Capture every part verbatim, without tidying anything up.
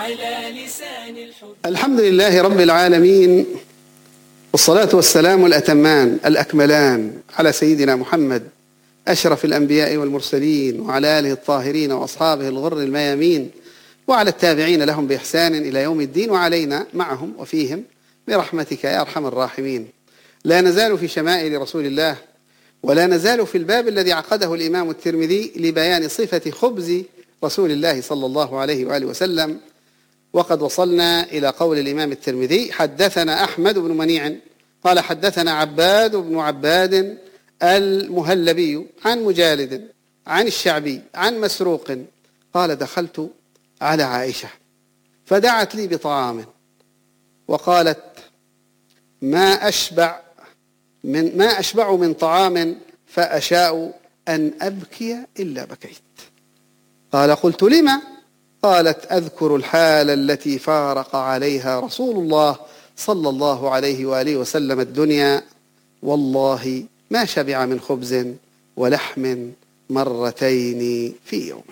على لسان الحب. الحمد لله رب العالمين، والصلاة والسلام الأتمان الأكملان على سيدنا محمد أشرف الأنبياء والمرسلين، وعلى آله الطاهرين وأصحابه الغر الميامين، وعلى التابعين لهم بإحسان إلى يوم الدين، وعلينا معهم وفيهم برحمتك يا أرحم الراحمين. لا نزال في شمائل رسول الله، ولا نزال في الباب الذي عقده الإمام الترمذي لبيان صفة خبز رسول الله صلى الله عليه وآله وسلم. وقد وصلنا إلى قول الإمام الترمذي: حدثنا أحمد بن منيع قال حدثنا عباد بن عباد المهلبي عن مجالد عن الشعبي عن مسروق قال: دخلت على عائشة فدعت لي بطعام وقالت: ما أشبع من ما أشبع من طعام فأشاء أن أبكي إلا بكيت. قال: قلت: لما؟ قالت: أذكر الحال التي فارق عليها رسول الله صلى الله عليه وآله وسلم الدنيا، والله ما شبع من خبز ولحم مرتين في يوم.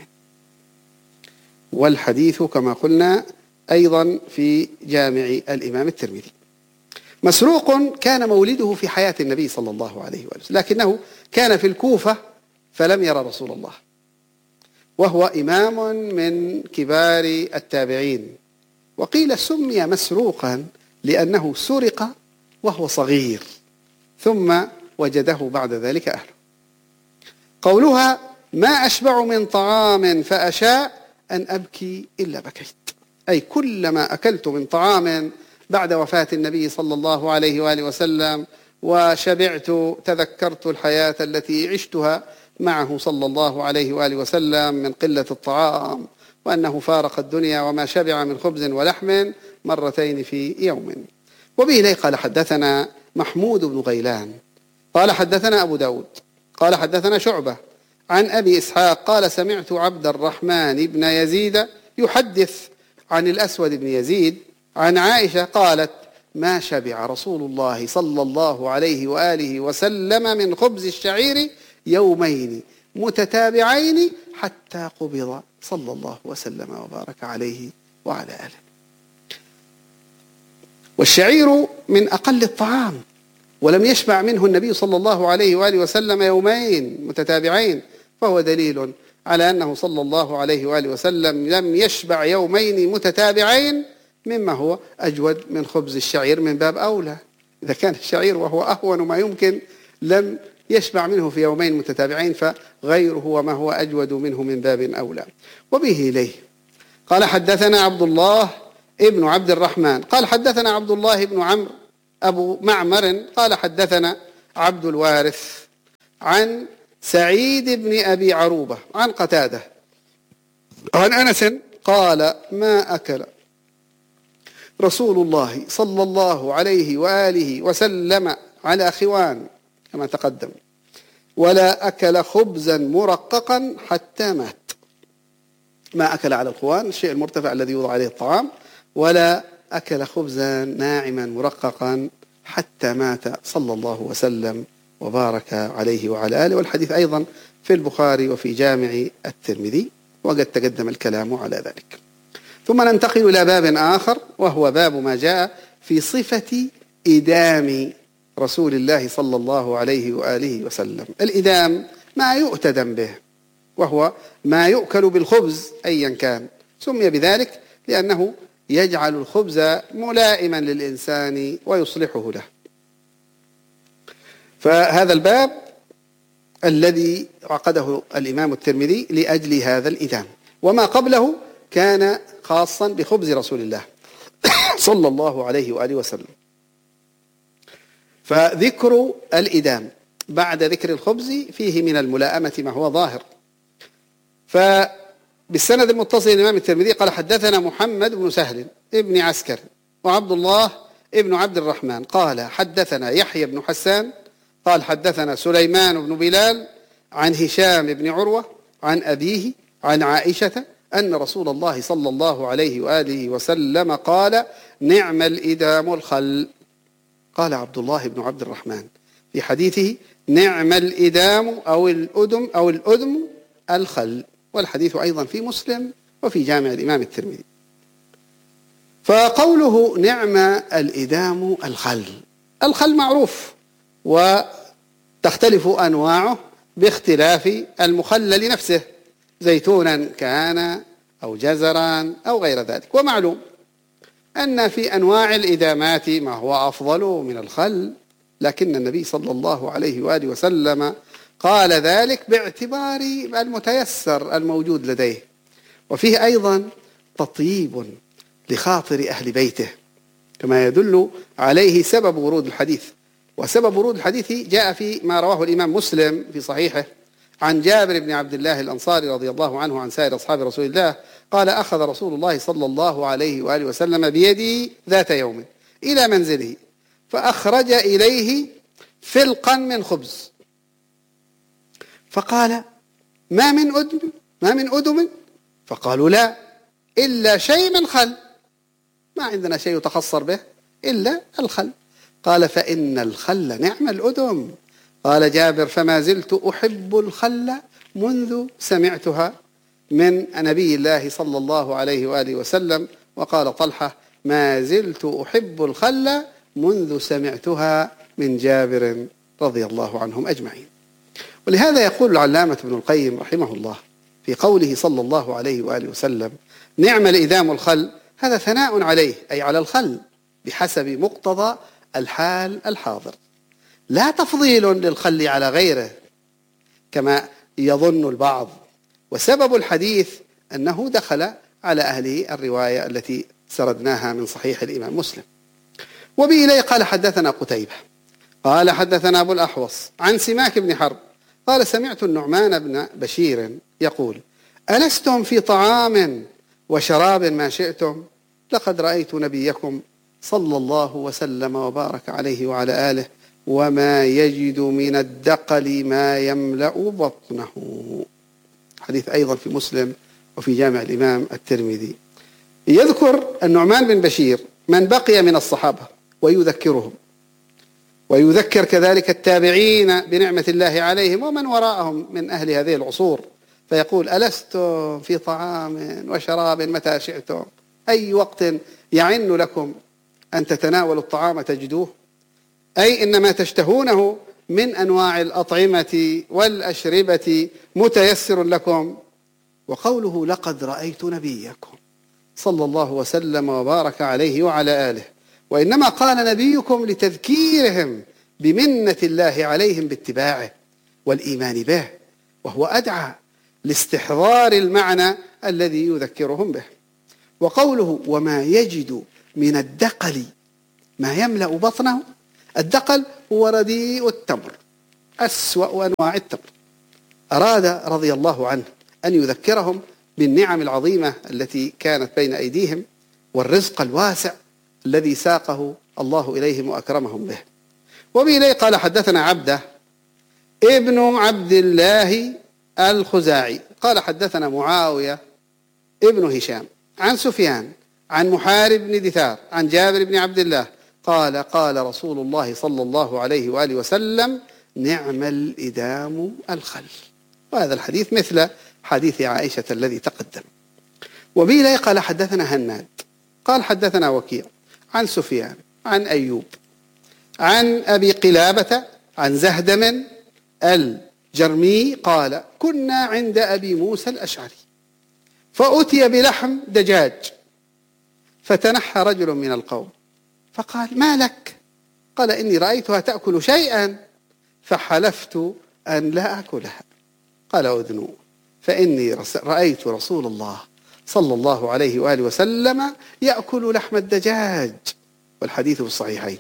والحديث كما قلنا أيضا في جامع الإمام الترمذي. مسروق كان مولده في حياة النبي صلى الله عليه وآله وسلم، لكنه كان في الكوفة فلم يرى رسول الله، وهو إمام من كبار التابعين. وقيل سمي مسروقا لأنه سرق وهو صغير ثم وجده بعد ذلك أهله. قولها: ما أشبع من طعام فأشاء أن أبكي إلا بكيت، أي كلما أكلت من طعام بعد وفاة النبي صلى الله عليه وآله وسلم وشبعت تذكرت الحياة التي عشتها معه صلى الله عليه وآله وسلم من قلة الطعام، وأنه فارق الدنيا وما شبع من خبز ولحم مرتين في يوم. وبه إليه قال: حدثنا محمود بن غيلان قال حدثنا أبو داود قال حدثنا شعبة عن أبي إسحاق قال: سمعت عبد الرحمن بن يزيد يحدث عن الأسود بن يزيد عن عائشة قالت: ما شبع رسول الله صلى الله عليه وآله وسلم من خبز الشعير يومين متتابعين حتى قبض صلى الله وسلم وبارك عليه وعلى آله. والشعير من أقل الطعام، ولم يشبع منه النبي صلى الله عليه وآله وسلم يومين متتابعين، فهو دليل على أنه صلى الله عليه وآله وسلم لم يشبع يومين متتابعين مما هو أجود من خبز الشعير من باب أولى. إذا كان الشعير وهو أهون ما يمكن لم يشبع منه في يومين متتابعين، فغيره وما هو أجود منه من باب أولى. وبه إليه قال: حدثنا عبد الله ابن عبد الرحمن قال حدثنا عبد الله بن عمرو أبو معمر قال حدثنا عبد الوارث عن سعيد بن أبي عروبة عن قتادة عن أنس قال: ما أكل رسول الله صلى الله عليه وآله وسلم على خوان كما تقدم، ولا أكل خبزا مرققا حتى مات. ما أكل على الخوان الشيء المرتفع الذي يوضع عليه الطعام، ولا أكل خبزا ناعما مرققا حتى مات صلى الله وسلم وبارك عليه وعلى آله. والحديث أيضا في البخاري وفي جامع الترمذي، وقد تقدم الكلام على ذلك. ثم ننتقل إلى باب آخر، وهو باب ما جاء في صفة إدام رسول الله صلى الله عليه وآله وسلم. الإدام ما يؤتدم به، وهو ما يؤكل بالخبز أيا كان، سمي بذلك لأنه يجعل الخبز ملائما للإنسان ويصلحه له. فهذا الباب الذي عقده الإمام الترمذي لأجل هذا الإدام، وما قبله كان خاصا بخبز رسول الله صلى الله عليه وآله وسلم. فذكر الإدام بعد ذكر الخبز فيه من الملائمة ما هو ظاهر. فبالسند المتصل الإمام الترمذي قال: حدثنا محمد بن سهل ابن عسكر وعبد الله ابن عبد الرحمن قال حدثنا يحيى بن حسان قال حدثنا سليمان بن بلال عن هشام بن عروة عن أبيه عن عائشة أن رسول الله صلى الله عليه وآله وسلم قال: نعم الإدام الخل. قال عبد الله بن عبد الرحمن في حديثه: نعم الإدام أو الأدم أو الأدم الخل. والحديث أيضا في مسلم وفي جامع الإمام الترمذي. فقوله نعم الإدام الخل، الخل معروف وتختلف أنواعه باختلاف المخلل نفسه، زيتونا كان أو جزرا أو غير ذلك. ومعلوم أن في أنواع الإدامات ما هو أفضل من الخل، لكن النبي صلى الله عليه وآله وسلم قال ذلك باعتبار المتيسر الموجود لديه، وفيه أيضا تطيب لخاطر أهل بيته كما يدل عليه سبب ورود الحديث. وسبب ورود الحديث جاء في ما رواه الإمام مسلم في صحيحه عن جابر بن عبد الله الأنصاري رضي الله عنه عن سائر أصحاب رسول الله قال أخذ رسول الله صلى الله عليه وآله وسلم بيدي ذات يوم إلى منزله فأخرج إليه فلقا من خبز فقال ما من أدم ما من أدم فقالوا لا إلا شيء من خل، ما عندنا شيء يتخصر به إلا الخل. قال فإن الخل نعم الأدم. قال جابر فما زلت أحب الخل منذ سمعتها من نبي الله صلى الله عليه وآله وسلم. وقال طلحة ما زلت أحب الخل منذ سمعتها من جابر رضي الله عنهم أجمعين. ولهذا يقول العلامة ابن القيم رحمه الله في قوله صلى الله عليه وآله وسلم نعم الإدام الخل، هذا ثناء عليه أي على الخل بحسب مقتضى الحال الحاضر، لا تفضيل للخل على غيره كما يظن البعض. وسبب الحديث أنه دخل على أهله الرواية التي سردناها من صحيح الإمام مسلم. وبه إليه قال حدثنا قتيبة قال حدثنا أبو الأحوص عن سماك بن حرب قال سمعت النعمان بن بشير يقول ألستم في طعام وشراب ما شئتم لقد رأيت نبيكم صلى الله وسلم وبارك عليه وعلى آله وما يجد من الدقل ما يملأ بطنه. حديث أيضا في مسلم وفي جامع الإمام الترمذي. يذكر النعمان بن بشير من بقي من الصحابة ويذكرهم ويذكر كذلك التابعين بنعمة الله عليهم ومن وراءهم من أهل هذه العصور، فيقول ألستم في طعام وشراب متى شئتم، أي وقت يعن لكم أن تتناولوا الطعام تجدوه، أي إنما تشتهونه من أنواع الأطعمة والأشربة متيسر لكم. وقوله لقد رأيت نبيكم صلى الله وسلم وبارك عليه وعلى آله، وإنما قال نبيكم لتذكيرهم بمنة الله عليهم باتباعه والإيمان به، وهو أدعى لاستحضار المعنى الذي يذكرهم به. وقوله وما يجد من الدقل ما يملأ بطنه، الدقل هو رديء التمر أسوأ أنواع التمر. أراد رضي الله عنه أن يذكرهم بالنعم العظيمة التي كانت بين أيديهم والرزق الواسع الذي ساقه الله إليهم وأكرمهم به. وبإليه قال حدثنا عبده ابن عبد الله الخزاعي قال حدثنا معاوية ابن هشام عن سفيان عن محارب بن دثار عن جابر بن عبد الله قال قال رسول الله صلى الله عليه وآله وسلم نعم الإدام الخل. وهذا الحديث مثل حديث عائشة الذي تقدم. وبإليه قال حدثنا هناد قال حدثنا وكيع عن سفيان عن أيوب عن أبي قلابة عن زهدم الجرمي قال كنا عند أبي موسى الأشعري فأتي بلحم دجاج فتنحى رجل من القوم فقال ما لك؟ قال إني رأيتها تأكل شيئا فحلفت أن لا أكلها. قال أذنوا فإني رأيت رسول الله صلى الله عليه وآله وسلم يأكل لحم الدجاج، والحديث في الصحيحين.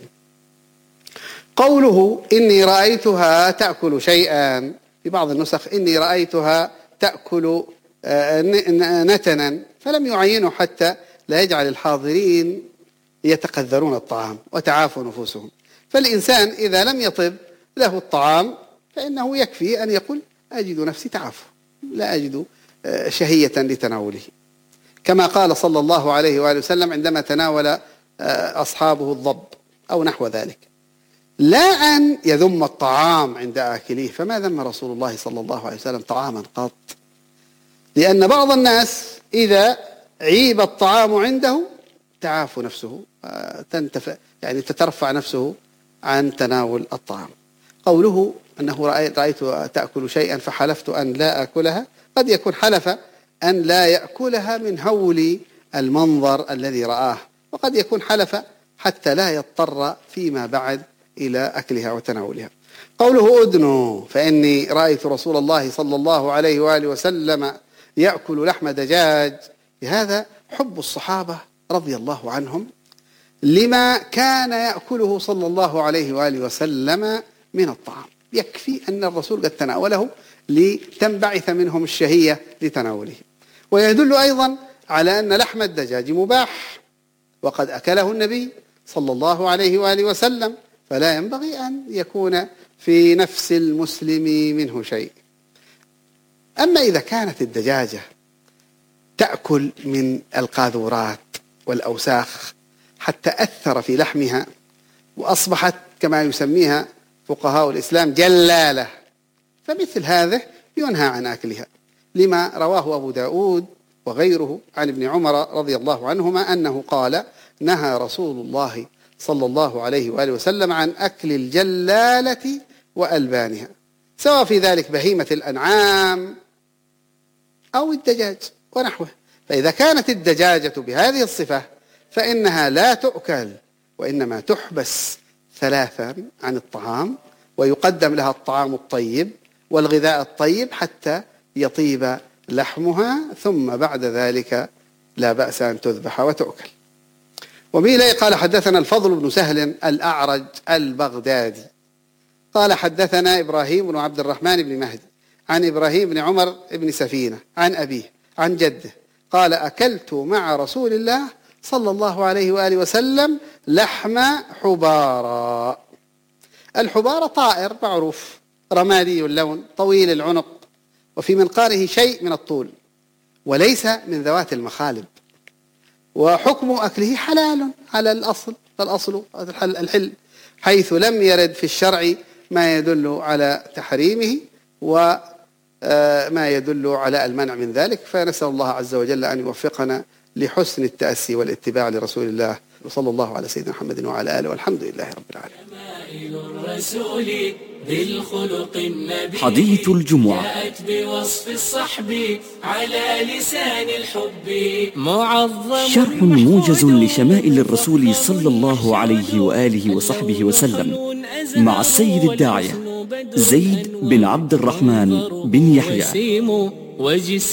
قوله إني رأيتها تأكل شيئا في بعض النسخ إني رأيتها تأكل نتنا، فلم يعينوا حتى لا يجعل الحاضرين يتقذرون الطعام وتعافوا نفوسهم. فالإنسان إذا لم يطب له الطعام فإنه يكفي أن يقول أجد نفسي تعافى لا أجد شهية لتناوله، كما قال صلى الله عليه وآله وسلم عندما تناول أصحابه الضب أو نحو ذلك، لا أن يذم الطعام عند آكله، فما ذم رسول الله صلى الله عليه وسلم طعاما قط، لأن بعض الناس إذا عيب الطعام عنده تعافى نفسه، تنتفع يعني تترفع نفسه عن تناول الطعام. قوله أنه رأيت تأكل شيئا فحلفت أن لا أكلها، قد يكون حلف أن لا يأكلها من هول المنظر الذي رآه، وقد يكون حلف حتى لا يضطر فيما بعد إلى أكلها وتناولها. قوله أدنوا فإني رأيت رسول الله صلى الله عليه وآله وسلم يأكل لحم دجاج، هذا حب الصحابة رضي الله عنهم لما كان يأكله صلى الله عليه وآله وسلم من الطعام. يكفي أن الرسول قد تناوله لتنبعث منهم الشهية لتناوله. ويدل أيضا على أن لحم الدجاج مباح، وقد أكله النبي صلى الله عليه وآله وسلم، فلا ينبغي أن يكون في نفس المسلم منه شيء. أما إذا كانت الدجاجة تأكل من القاذورات والأوساخ حتى أثر في لحمها وأصبحت كما يسميها فقهاء الإسلام جلالة، فمثل هذا ينهى عن أكلها، لما رواه أبو داود وغيره عن ابن عمر رضي الله عنهما أنه قال: نهى رسول الله صلى الله عليه وآله وسلم عن أكل الجلالة وألبانها، سواء في ذلك بهيمة الأنعام أو الدجاج ونحوه. فإذا كانت الدجاجة بهذه الصفة فإنها لا تؤكل، وإنما تحبس ثلاثا عن الطعام، ويقدم لها الطعام الطيب والغذاء الطيب حتى يطيب لحمها، ثم بعد ذلك لا بأس أن تذبح وتؤكل. وبه قال حدثنا الفضل بن سهل الأعرج البغدادي قال حدثنا إبراهيم بن عبد الرحمن بن مهدي عن إبراهيم بن عمر بن سفينة عن أبيه عن جده قال: أكلت مع رسول الله صلى الله عليه وآله وسلم لحم حبارى. الحبارى طائر معروف رمادي اللون طويل العنق، وفي منقاره شيء من الطول، وليس من ذوات المخالب، وحكم أكله حلال على الأصل، فالأصل الحل، حيث لم يرد في الشرع ما يدل على تحريمه وما يدل على المنع من ذلك. فنسأل الله عز وجل أن يوفقنا لحسن التأسي والاتباع لرسول الله صلى الله على سيدنا محمد وعلى آله، والحمد لله رب العالمين. حديث الجمعة جاءت بوصف الصحب على لسان الحب معظم، شرح موجز لشمائل الرسول صلى الله عليه وآله وصحبه وسلم مع السيد الداعية زيد بن عبد الرحمن بن يحيى.